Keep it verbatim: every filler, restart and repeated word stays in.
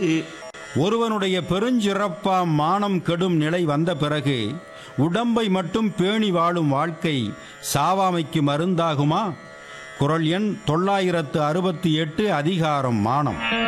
ஒருவனுடைய பெருஞ்சிறப்பா மானம் கெடும் நிலை வந்த பிறகு உடம்பை மட்டும் பேணி வாழும் வாழ்க்கை சாவாமைக்கு மருந்தாகுமா? குறள் எண் தொள்ளாயிரத்து அறுபத்தி எட்டு, அதிகாரம் மானம்.